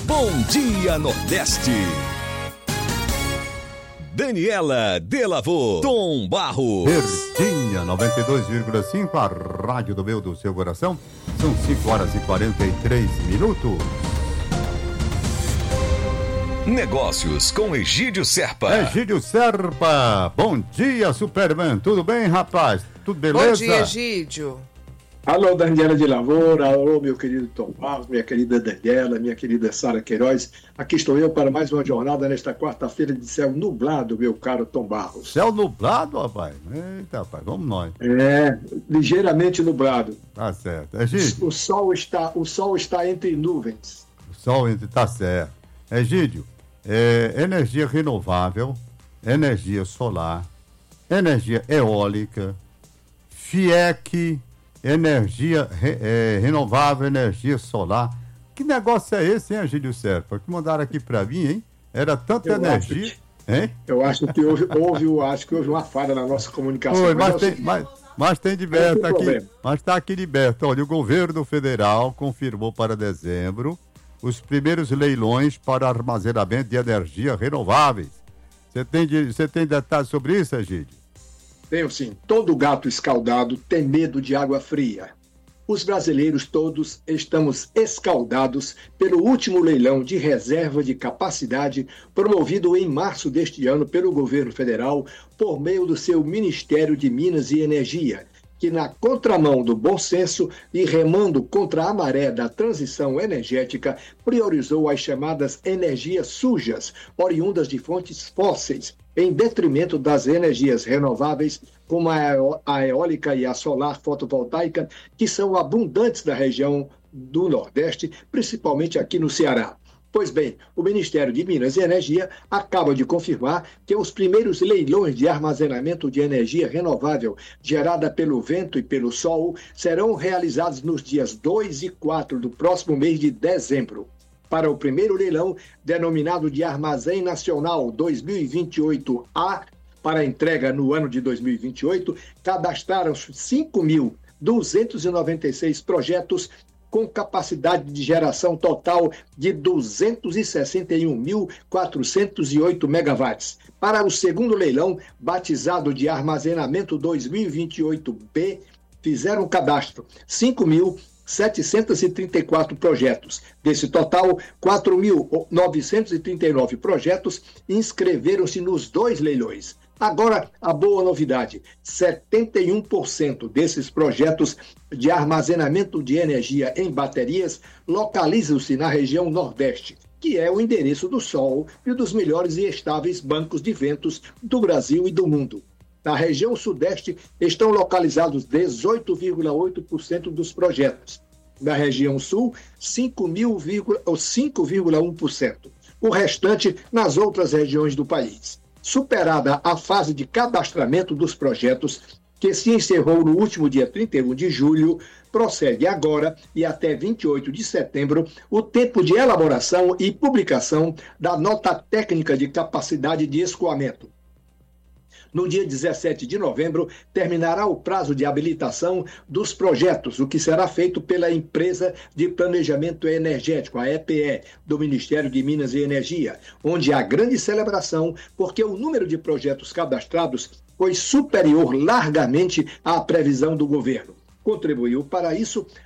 Bom Dia Nordeste. Daniela Delavô, Tom Barros. Verdinha 92,5, a rádio do meu, do seu coração. São 5h43. Negócios com Egídio Serpa. Egídio Serpa, bom dia, Superman. Tudo bem, rapaz? Tudo beleza? Bom dia, Egídio. Alô, Daniela de Lavoura, alô, meu querido Tom Barros, minha querida Daniela, minha querida Sara Queiroz. Aqui estou eu para mais uma jornada nesta quarta-feira de céu nublado, meu caro Tom Barros. Céu nublado, rapaz? Eita, rapaz, vamos nós. Ligeiramente nublado. Tá certo. Egídio. O sol está entre nuvens. O sol tá certo. Egídio, energia renovável, energia solar, energia eólica, FIEC, energia renovável, energia solar. Que negócio é esse, hein, Egídio Serpa? Que mandaram aqui pra mim, hein? Era tanta energia, hein? Eu acho que houve uma falha na nossa comunicação. Oi, mas tem liberto aqui. Mas está aqui liberto. Olha, o governo federal confirmou para dezembro os primeiros leilões para armazenamento de energia renováveis. Você tem detalhes sobre isso, Egídio? Tenho sim. Todo gato escaldado tem medo de água fria. Os brasileiros todos estamos escaldados pelo último leilão de reserva de capacidade promovido em março deste ano pelo governo federal por meio do seu Ministério de Minas e Energia, que na contramão do bom senso e remando contra a maré da transição energética, priorizou as chamadas energias sujas, oriundas de fontes fósseis, em detrimento das energias renováveis, como a eólica e a solar fotovoltaica, que são abundantes da região do Nordeste, principalmente aqui no Ceará. Pois bem, o Ministério de Minas e Energia acaba de confirmar que os primeiros leilões de armazenamento de energia renovável gerada pelo vento e pelo sol serão realizados nos dias 2 e 4 do próximo mês de dezembro. Para o primeiro leilão, denominado de Armazém Nacional 2028A, para entrega no ano de 2028, cadastraram-se 5.296 projetos com capacidade de geração total de 261.408 megawatts. Para o segundo leilão, batizado de Armazenamento 2028B, fizeram cadastro 5.734 projetos. Desse total, 4.939 projetos inscreveram-se nos dois leilões. Agora, a boa novidade: 71% desses projetos de armazenamento de energia em baterias localizam-se na região Nordeste, que é o endereço do Sol e dos melhores e estáveis bancos de ventos do Brasil e do mundo. Na região Sudeste estão localizados 18,8% dos projetos. Na região Sul, 5,1%. O restante nas outras regiões do país. Superada a fase de cadastramento dos projetos, que se encerrou no último dia 31 de julho, prossegue agora e até 28 de setembro o tempo de elaboração e publicação da nota técnica de capacidade de escoamento. No dia 17 de novembro, terminará o prazo de habilitação dos projetos, o que será feito pela Empresa de Planejamento Energético, a EPE, do Ministério de Minas e Energia, onde há grande celebração porque o número de projetos cadastrados foi superior largamente à previsão do governo. Contribuiu para isso